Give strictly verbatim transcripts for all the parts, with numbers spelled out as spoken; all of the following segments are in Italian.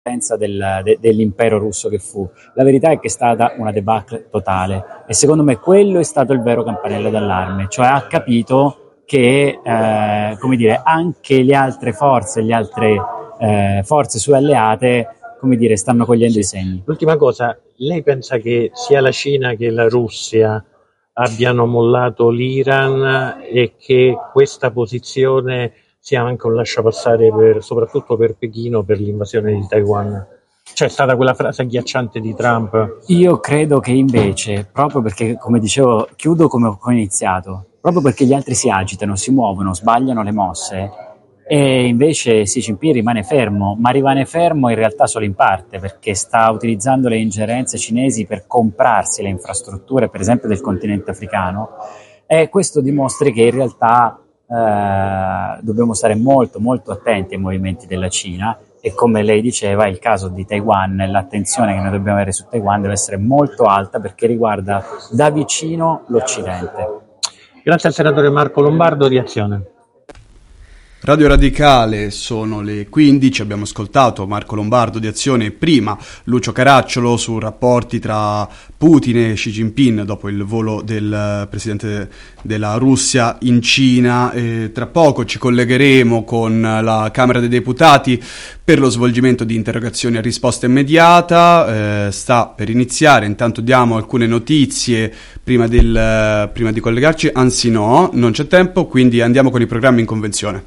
del, de, dell'impero russo che fu. La verità è che è stata una debacle totale e secondo me quello è stato il vero campanello d'allarme, cioè ha capito che eh, come dire, anche le altre forze, le altre eh, forze sue alleate, come dire, stanno cogliendo sì. i segni. L'ultima cosa, lei pensa che sia la Cina che la Russia abbiano mollato l'Iran e che questa posizione sia anche un lasciapassare per, soprattutto per Pechino, per l'invasione di Taiwan? C'è stata quella frase agghiacciante di Trump? Io credo che invece, proprio perché, come dicevo, chiudo come ho iniziato, proprio perché gli altri si agitano, si muovono, sbagliano le mosse, e invece Xi Jinping rimane fermo, ma rimane fermo in realtà solo in parte, perché sta utilizzando le ingerenze cinesi per comprarsi le infrastrutture, per esempio del continente africano, e questo dimostra che in realtà eh, dobbiamo stare molto molto attenti ai movimenti della Cina, e come lei diceva il caso di Taiwan, l'attenzione che noi dobbiamo avere su Taiwan deve essere molto alta perché riguarda da vicino l'Occidente. Grazie al senatore Marco Lombardo, reazione. Radio Radicale, sono le quindici, abbiamo ascoltato Marco Lombardo di Azione e prima Lucio Caracciolo su rapporti tra Putin e Xi Jinping dopo il volo del presidente della Russia in Cina. E tra poco ci collegheremo con la Camera dei Deputati per lo svolgimento di interrogazioni a risposta immediata, eh, sta per iniziare, intanto diamo alcune notizie prima, del, prima di collegarci, anzi no, non c'è tempo, quindi andiamo con i programmi in convenzione.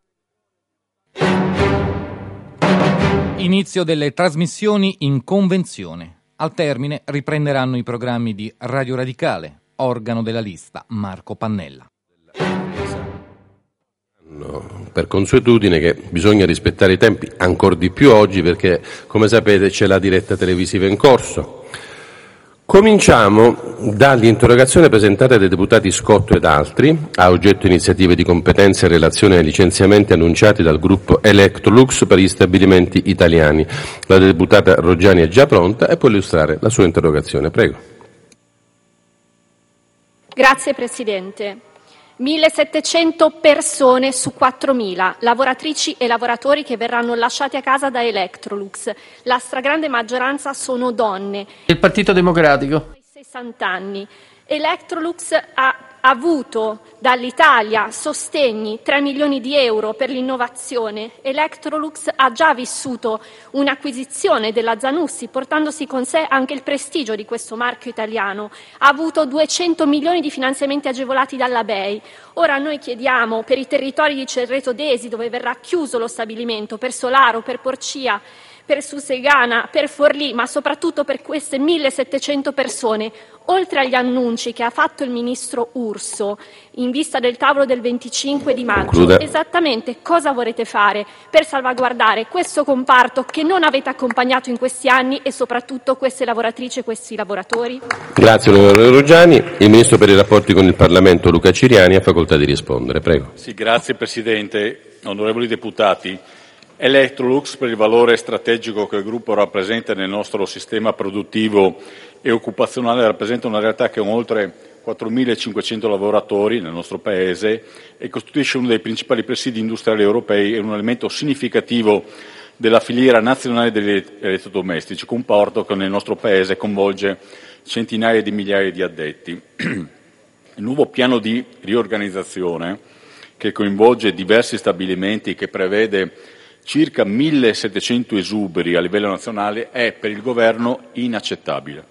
Inizio delle trasmissioni in convenzione. Al termine riprenderanno i programmi di Radio Radicale, organo della lista Marco Pannella. No, per consuetudine che bisogna rispettare i tempi ancora di più oggi perché, come sapete, c'è la diretta televisiva in corso. Cominciamo dall'interrogazione presentata dai deputati Scotto ed altri, a oggetto iniziative di competenza in relazione ai licenziamenti annunciati dal gruppo Electrolux per gli stabilimenti italiani. La deputata Roggiani è già pronta e può illustrare la sua interrogazione. Prego. Grazie Presidente. millesettecento persone su quattromila, lavoratrici e lavoratori che verranno lasciati a casa da Electrolux. La stragrande maggioranza sono donne. Il Partito Democratico. sessanta anni. Electrolux ha avuto dall'Italia sostegni tre milioni di euro per l'innovazione. Electrolux ha già vissuto un'acquisizione della Zanussi, portandosi con sé anche il prestigio di questo marchio italiano. Ha avuto duecento milioni di finanziamenti agevolati dalla B E I. Ora noi chiediamo per i territori di Cerreto d'Esi, dove verrà chiuso lo stabilimento, per Solaro, per Porcia, per Susegana, per Forlì, ma soprattutto per queste millesettecento persone, oltre agli annunci che ha fatto il ministro Urso in vista del tavolo del venticinque di maggio, Conclude. Esattamente cosa vorrete fare per salvaguardare questo comparto che non avete accompagnato in questi anni e soprattutto queste lavoratrici e questi lavoratori? Grazie onorevole Roggiani. Il Ministro per i rapporti con il Parlamento Luca Ciriani ha facoltà di rispondere. Prego. Sì, grazie Presidente. Onorevoli deputati, Electrolux, per il valore strategico che il gruppo rappresenta nel nostro sistema produttivo e occupazionale, rappresenta una realtà che ha oltre quattromilacinquecento lavoratori nel nostro Paese e costituisce uno dei principali presidi industriali europei e un elemento significativo della filiera nazionale degli elettrodomestici, comparto che nel nostro Paese coinvolge centinaia di migliaia di addetti. Il nuovo piano di riorganizzazione, che coinvolge diversi stabilimenti e che prevede circa millesettecento esuberi a livello nazionale, è per il Governo inaccettabile.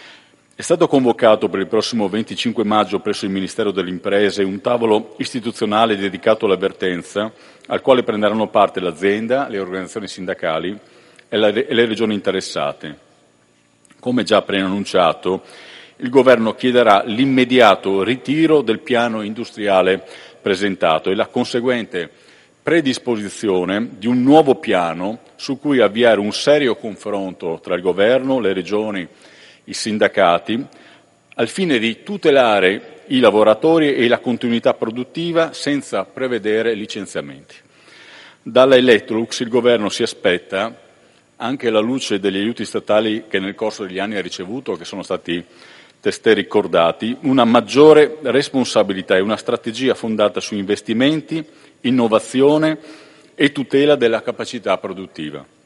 È stato convocato per il prossimo venticinque maggio presso il Ministero delle Imprese un tavolo istituzionale dedicato all'avvertenza, al quale prenderanno parte l'azienda, le organizzazioni sindacali e, la, e le regioni interessate. Come già preannunciato, il Governo chiederà l'immediato ritiro del piano industriale presentato e la conseguente predisposizione di un nuovo piano su cui avviare un serio confronto tra il Governo, le regioni, i sindacati, al fine di tutelare i lavoratori e la continuità produttiva senza prevedere licenziamenti. Dalla Electrolux il Governo si aspetta, anche alla luce degli aiuti statali che nel corso degli anni ha ricevuto, che sono stati testé ricordati, una maggiore responsabilità e una strategia fondata su investimenti, innovazione e tutela della capacità produttiva.